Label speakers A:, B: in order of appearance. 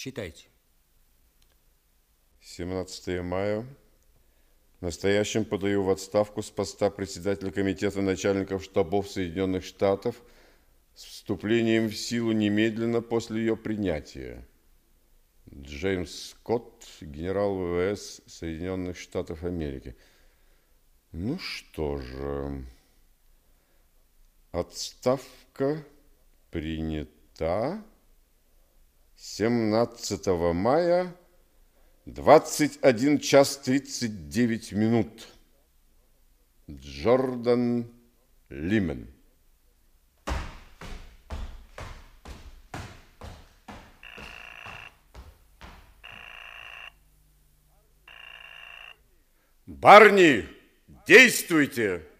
A: Читайте.
B: 17 мая. Настоящим подаю в отставку с поста председателя Комитета начальников штабов Соединенных Штатов с вступлением в силу немедленно после ее принятия. Джеймс Скотт, генерал ВВС Соединенных Штатов Америки. Ну что же, отставка принята 17 мая, 21 час 39 минут. Джордан Лимен. Барни, действуйте!